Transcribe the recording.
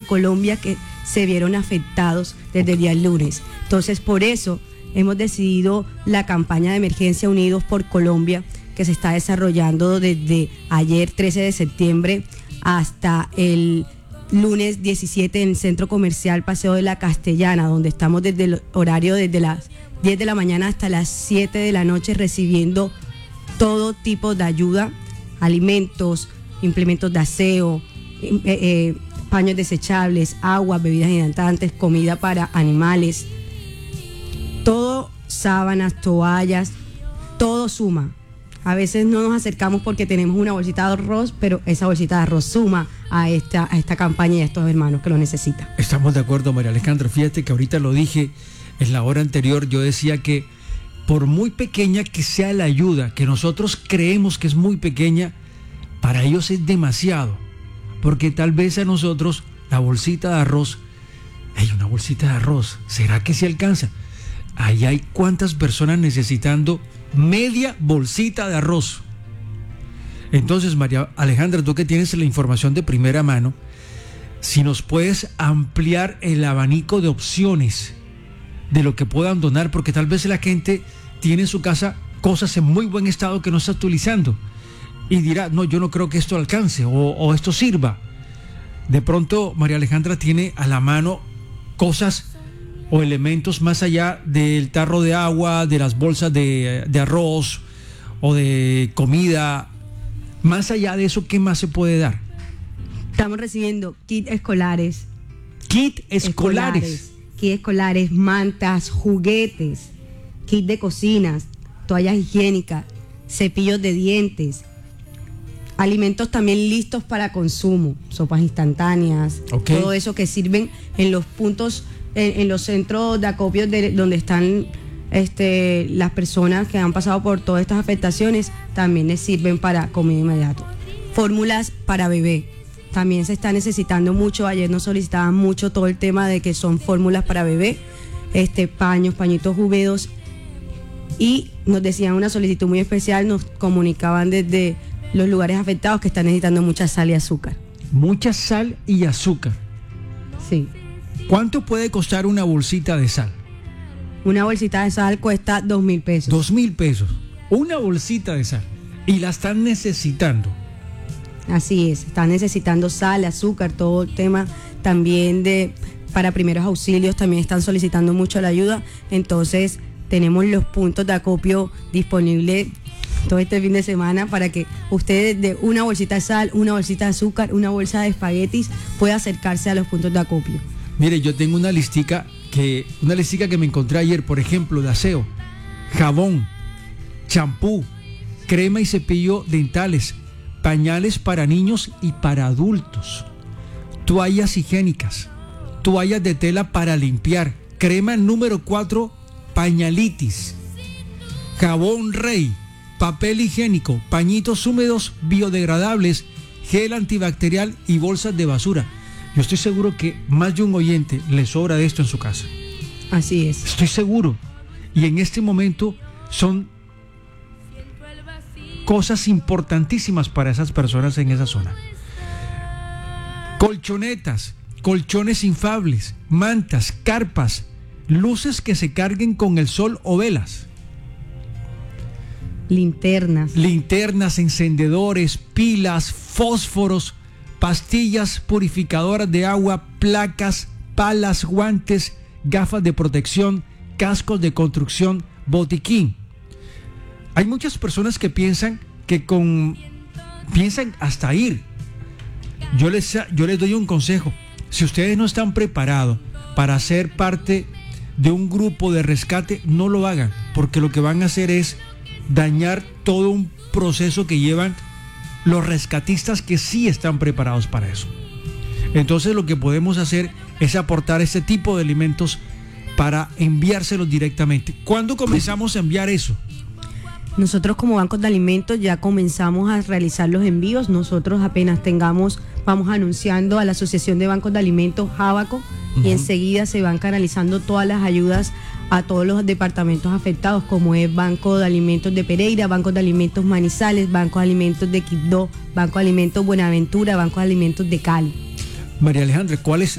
Colombia que se vieron afectados desde el día lunes. Entonces, por eso hemos decidido la campaña de emergencia Unidos por Colombia, que se está desarrollando desde ayer 13 de septiembre hasta el lunes 17 en el Centro Comercial Paseo de la Castellana, donde estamos desde el horario desde las 10 de la mañana hasta las 7 de la noche recibiendo todo tipo de ayuda, alimentos, implementos de aseo, paños desechables, agua, bebidas hidratantes, comida para animales, todo, sábanas, toallas, todo suma. A veces no nos acercamos porque tenemos una bolsita de arroz, pero esa bolsita de arroz suma a esta campaña y a estos hermanos que lo necesitan. Estamos de acuerdo, María Alejandra. Fíjate que ahorita lo dije en la hora anterior, yo decía que por muy pequeña que sea la ayuda, que nosotros creemos que es muy pequeña, para ellos es demasiado. Porque tal vez a nosotros la bolsita de arroz, una bolsita de arroz, ¿será que se alcanza? Ahí hay cuántas personas necesitando media bolsita de arroz. Entonces, María Alejandra, tú que tienes la información de primera mano, si nos puedes ampliar el abanico de opciones de lo que puedan donar, porque tal vez la gente tiene en su casa cosas en muy buen estado que no está utilizando y dirá, no, yo no creo que esto alcance o esto sirva. De pronto, María Alejandra tiene a la mano cosas o elementos más allá del tarro de agua, de las bolsas de arroz o de comida. Más allá de eso, ¿qué más se puede dar? Estamos recibiendo kits escolares. Kit escolares. Kits escolares, mantas, juguetes, kit de cocinas, toallas higiénicas, cepillos de dientes, alimentos también listos para consumo, sopas instantáneas, todo eso que sirven en los puntos, en los centros de acopio donde están las personas que han pasado por todas estas afectaciones, también les sirven para comida inmediata. Fórmulas para bebé, también se está necesitando mucho. Ayer nos solicitaban mucho todo el tema de que son fórmulas para bebé, pañitos húmedos, y nos decían una solicitud muy especial, nos comunicaban desde los lugares afectados que están necesitando mucha sal y azúcar. Mucha sal y azúcar. Sí. ¿Cuánto puede costar una bolsita de sal? Una bolsita de sal cuesta 2.000 pesos. 2.000 pesos. Una bolsita de sal. Y la están necesitando. Así es. Están necesitando sal, azúcar, todo el tema también para primeros auxilios. También están solicitando mucho la ayuda. Entonces, tenemos los puntos de acopio disponibles todo este fin de semana para que ustedes de una bolsita de sal, una bolsita de azúcar, una bolsa de espaguetis pueda acercarse a los puntos de acopio. Mire, yo tengo una listica que me encontré ayer, por ejemplo, de aseo, jabón, champú, crema y cepillo dentales, pañales para niños y para adultos, toallas higiénicas, toallas de tela para limpiar, crema número 4, pañalitis, jabón Rey, papel higiénico, pañitos húmedos biodegradables, gel antibacterial y bolsas de basura. Yo estoy seguro que más de un oyente le sobra de esto en su casa. Así es. Estoy seguro. Y en este momento son cosas importantísimas para esas personas en esa zona. Colchonetas, colchones infables, mantas, carpas, luces que se carguen con el sol o velas. Linternas, encendedores, pilas, fósforos, pastillas purificadoras de agua, placas, palas, guantes, gafas de protección, cascos de construcción, botiquín. Hay muchas personas que piensan hasta ir. Yo les doy un consejo. Si ustedes no están preparados para ser parte de un grupo de rescate, no lo hagan, porque lo que van a hacer es dañar todo un proceso que llevan los rescatistas que sí están preparados para eso. Entonces lo que podemos hacer es aportar este tipo de alimentos para enviárselos directamente. ¿Cuándo comenzamos a enviar eso? Nosotros como bancos de alimentos ya comenzamos a realizar los envíos. Nosotros apenas tengamos, vamos anunciando a la Asociación de Bancos de Alimentos, Jábaco, y enseguida se van canalizando todas las ayudas a todos los departamentos afectados, como es Banco de Alimentos de Pereira, Banco de Alimentos Manizales, Banco de Alimentos de Quibdó, Banco de Alimentos Buenaventura, Banco de Alimentos de Cali. María Alejandra, ¿cuál es